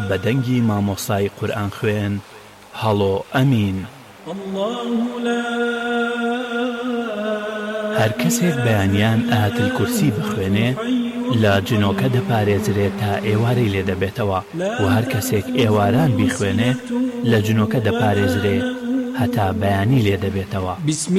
بەدەنگی مامۆسای قورئان خوێن هەڵۆ ئەمین. هەر کەسێک بەیانیان ئاەتل کورسی بخوێنێ لە جنۆکە دەپارێزرێت تا ئێوارەی لێ دەبێتەوە و هەر کەسێک ئێواران بیخوێنێ لە جنۆکە دەپارێزرێت هەتا بەیانی لێ دەبێتەوە.